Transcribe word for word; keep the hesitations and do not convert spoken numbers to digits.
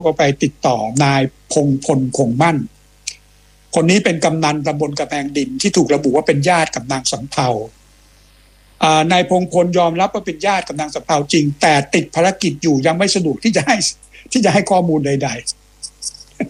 ก็ไปติดต่อนายพงพลคงมั่นคนนี้เป็นกำนันตำบลกระแพงดินที่ถูกระบุว่าเป็นญาติกับนางสำเภานายพงพลยอมรับว่าเป็นญาติกับนางสำเภาจริงแต่ติดภารกิจอยู่ยังไม่สะดวกที่จะให้ที่จะให้ข้อมูลใด